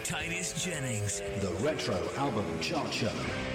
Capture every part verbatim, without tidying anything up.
Titus Jennings. The Retro Album Chart Show.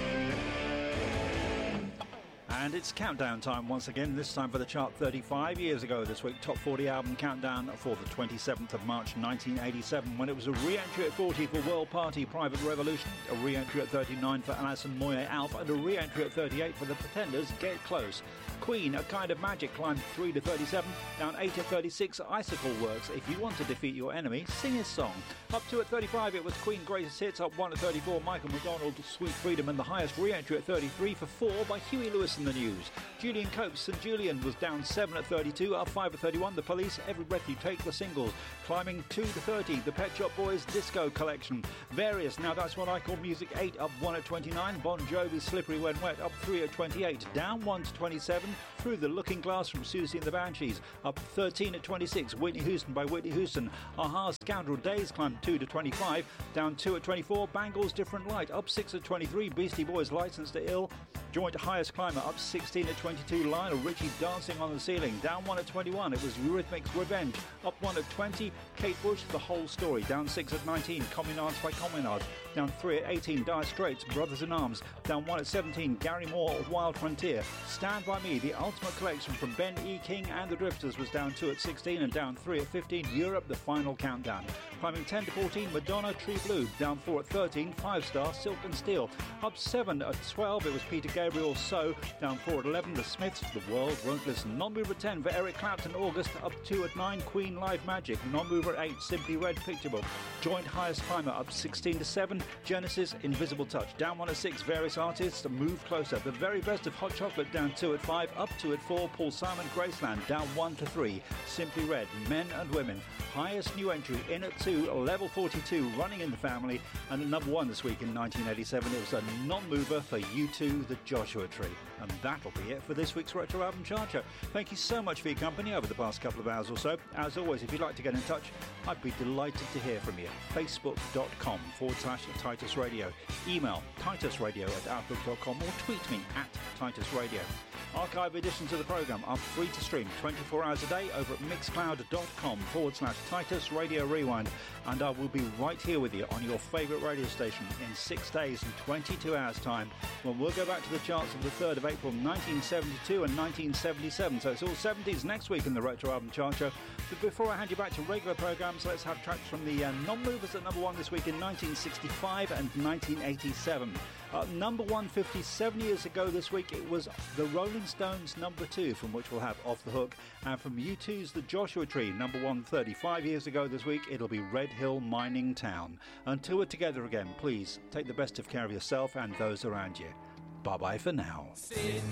And it's countdown time once again, this time for the chart thirty-five years ago this week. Top forty album countdown for the twenty-seventh of March nineteen eighty-seven, when it was a re-entry at forty for World Party, Private Revolution, a re-entry at thirty-nine for Alison Moyet, Alf, and a re-entry at thirty-eight for The Pretenders, Get Close. Queen, A Kind of Magic, climbed three to thirty-seven, down eight to thirty-six, Icicle Works, If You Want to Defeat Your Enemy, Sing His Song. Up to at thirty-five, it was Queen, Greatest Hits, up one to thirty-four, Michael McDonald, Sweet Freedom, and the highest re-entry at thirty-three for Four by Huey Lewis and the News. Julian Cope's Saint Julian was down seven at thirty-two, up five at thirty-one, The Police, Every Breath You Take, the singles, climbing two to thirty, The Pet Shop Boys, Disco Collection. Various, Now That's What I Call Music, eight, up one at twenty-nine, Bon Jovi, Slippery When Wet, up three at twenty-eight, down one to twenty-seven, Through the Looking Glass from Susie and the Banshees, up thirteen at twenty-six, Whitney Houston by Whitney Houston. Aha's Scoundrel Days climbed two to twenty-five, down two at twenty-four, Bangles, Different Light, up six at twenty-three, Beastie Boys, Licensed to Ill, joint highest climber, up sixteen at twenty-two, Lionel Richie, Dancing on the Ceiling, down one at twenty-one, it was Eurythmics, Revenge, up one at twenty, Kate Bush, The Whole Story, down six at nineteen, Communards by Communards, down three at eighteen, Dire Straits, Brothers in Arms, down one at seventeen, Gary Moore, Wild Frontier, Stand By Me, The Ultimate Collection from Ben E. King and the Drifters was down two at sixteen, and down three at fifteen, Europe, The Final Countdown. Climbing ten to fourteen, Madonna, True Blue, down four at thirteen, five star, Silk and Steel, up seven at twelve, it was Peter Gabriel, So, down four at eleven, The Smiths, The World Won't Listen. Non-mover at ten for Eric Clapton, August, up two at nine, Queen, Live Magic. Non-mover at eight, Simply Red, Picture Book. Joint highest climber, up sixteen to seven, Genesis, Invisible Touch. Down one at six, various artists, Move Closer. The Very Best of Hot Chocolate, down two at five, up two at four, Paul Simon, Graceland, down one to three, Simply Red, Men and Women. Highest new entry in at two, Level forty-two, Running in the Family, and at number one this week in nineteen eighty-seven, it was a non-mover for U two, The Joshua Tree. And that'll be it for this week's Retro Album Chart Show. Thank you so much for your company over the past couple of hours or so. As always, if you'd like to get in touch, I'd be delighted to hear from you. Facebook.com forward slash Titus Radio. Email titusradio at outlook dot com or tweet me at Titus Radio. Archive editions of the programme are free to stream twenty-four hours a day over at mixcloud.com forward slash Titus Radio Rewind. And I will be right here with you on your favourite radio station in six days and twenty-two hours time, when we'll go back to the charts of the third of April nineteen seventy-two and nineteen seventy-seven. So it's all seventies next week in the Retro Album Chart Show. But before I hand you back to regular programmes, let's have tracks from the uh, non-movers at number one this week in nineteen sixty-five and nineteen eighty-seven. Uh, number one, fifty-seven years ago this week, it was the Rolling Stones number two, from which we'll have Off the Hook. And from U two's The Joshua Tree, number one, thirty-five years ago this week, it'll be Red Hill Mining Town. Until we're together again, please take the best of care of yourself and those around you. Bye-bye for now. Sitting